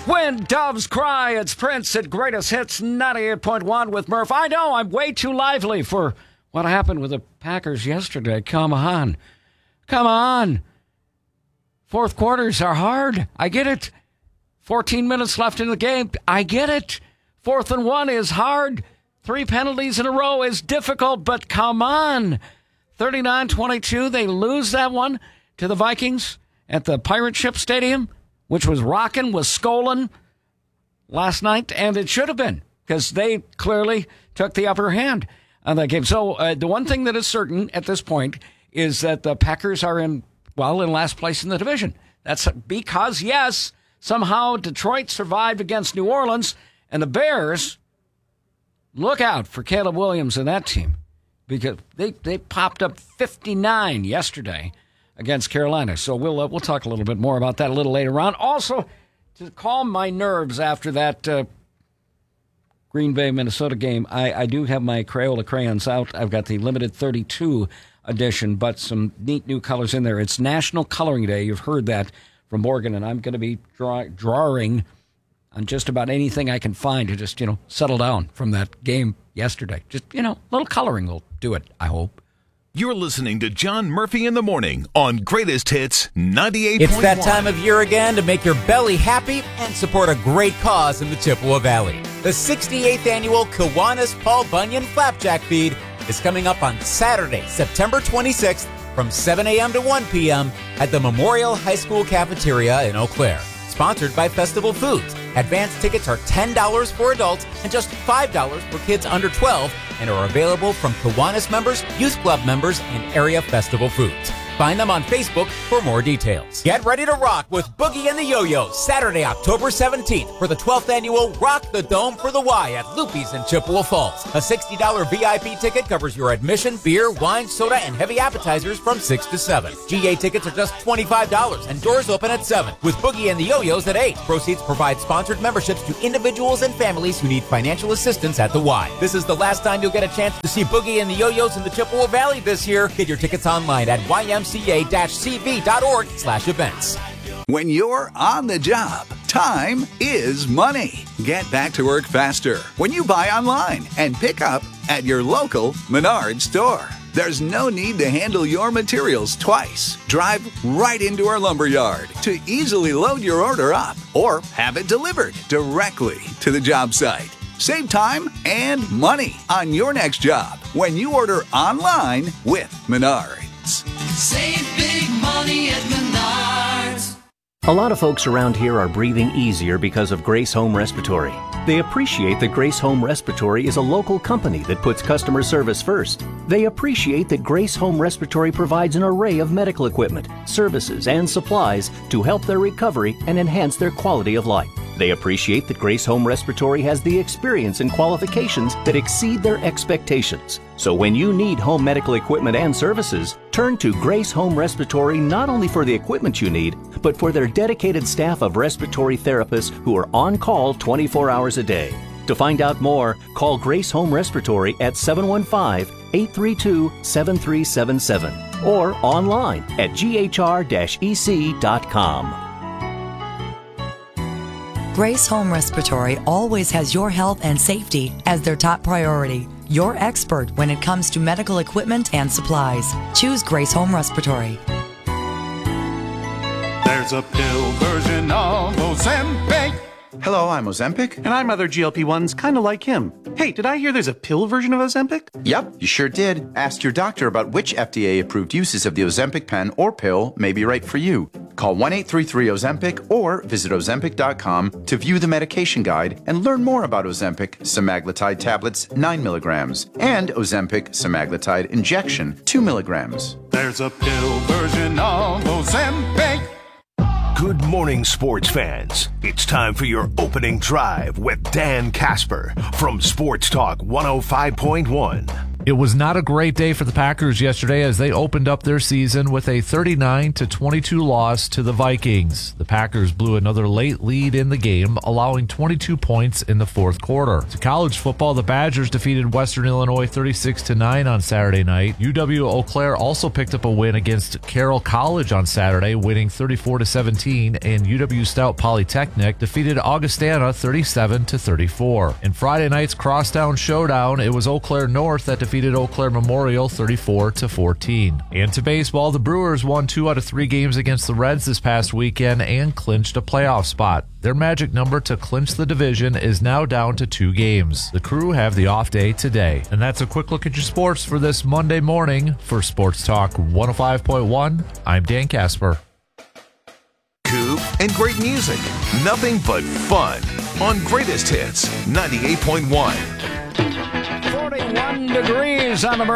When doves cry, it's Prince at Greatest Hits 98.1 with Murph. I know I'm way too lively for what happened with the Packers yesterday. Come on. Fourth quarters are hard. I get it. 14 minutes left in the game. I get it. 4th and 1 is hard. 3 penalties in a row is difficult, but come on. 39-22, they lose that one to the Vikings at the Pirate Ship Stadium, which was rocking, was stolen last night, and it should have been, because they clearly took the upper hand on that game. So the one thing that is certain at this point is that the Packers are in last place in the division. That's because, yes, somehow Detroit survived against New Orleans, and the Bears, look out for Caleb Williams and that team, because they popped up 59 yesterday against Carolina. So we'll talk a little bit more about that a little later on. Also, to calm my nerves after that Green Bay, Minnesota game, I do have my Crayola crayons out. I've got the limited 32 edition, but some neat new colors in there. It's National Coloring Day. You've heard that from Morgan, and I'm going to be drawing on just about anything I can find to just, settle down from that game yesterday. Just, a little coloring will do it, I hope. You're listening to John Murphy in the Morning on Greatest Hits 98.1. It's that time of year again to make your belly happy and support a great cause in the Chippewa Valley. The 68th annual Kiwanis Paul Bunyan Flapjack Feed is coming up on Saturday, September 26th from 7 a.m. to 1 p.m. at the Memorial High School Cafeteria in Eau Claire. Sponsored by Festival Foods. Advanced tickets are $10 for adults and just $5 for kids under 12 and are available from Kiwanis members, Youth Club members, and area Festival Foods. Find them on Facebook for more details. Get ready to rock with Boogie and the Yo-Yos Saturday, October 17th for the 12th annual Rock the Dome for the Y at Loopy's in Chippewa Falls. A $60 VIP ticket covers your admission, beer, wine, soda, and heavy appetizers from 6 to 7. GA tickets are just $25 and doors open at 7 with Boogie and the Yo-Yos at 8. Proceeds provide sponsored memberships to individuals and families who need financial assistance at the Y. This is the last time you'll get a chance to see Boogie and the Yo-Yos in the Chippewa Valley this year. Get your tickets online at ymca-cv.org/events. When you're on the job, time is money. Get back to work faster when you buy online and pick up at your local Menards store. There's no need to handle your materials twice. Drive right into our lumberyard to easily load your order up or have it delivered directly to the job site. Save time and money on your next job when you order online with Menards. Save big money at Menards. A lot of folks around here are breathing easier because of Grace Home Respiratory. They appreciate that Grace Home Respiratory is a local company that puts customer service first. They appreciate that Grace Home Respiratory provides an array of medical equipment, services, and supplies to help their recovery and enhance their quality of life. They appreciate that Grace Home Respiratory has the experience and qualifications that exceed their expectations. So when you need home medical equipment and services, turn to Grace Home Respiratory not only for the equipment you need, but for their dedicated staff of respiratory therapists who are on call 24 hours a day. To find out more, call Grace Home Respiratory at 715-832-7377 or online at ghr-ec.com. Grace Home Respiratory always has your health and safety as their top priority. Your expert when it comes to medical equipment and supplies. Choose Grace Home Respiratory. There's a pill version of Ozempic. Hello, I'm Ozempic. And I'm other GLP-1s kind of like him. Hey, did I hear there's a pill version of Ozempic? Yep, you sure did. Ask your doctor about which FDA-approved uses of the Ozempic pen or pill may be right for you. Call 1-833-OZEMPIC or visit Ozempic.com to view the medication guide and learn more about Ozempic semaglutide tablets 9 milligrams and Ozempic semaglutide injection 2 milligrams. There's a pill version of Ozempic. Good morning, sports fans. It's time for your opening drive with Dan Casper from Sports Talk 105.1. It was not a great day for the Packers yesterday as they opened up their season with a 39-22 loss to the Vikings. The Packers blew another late lead in the game, allowing 22 points in the fourth quarter. To college football, the Badgers defeated Western Illinois 36-9 on Saturday night. UW-Eau Claire also picked up a win against Carroll College on Saturday, winning 34-17, and UW Stout Polytechnic defeated Augustana 37-34. In Friday night's crosstown showdown, it was Eau Claire North that defeated Eau Claire Memorial 34-14. And to baseball, the Brewers won 2 out of 3 games against the Reds this past weekend and clinched a playoff spot. Their magic number to clinch the division is now down to 2 games. The Crew have the off day today. And that's a quick look at your sports for this Monday morning. For Sports Talk 105.1, I'm Dan Casper. Coup and great music. Nothing but fun on Greatest Hits 98.1. 41 degrees on the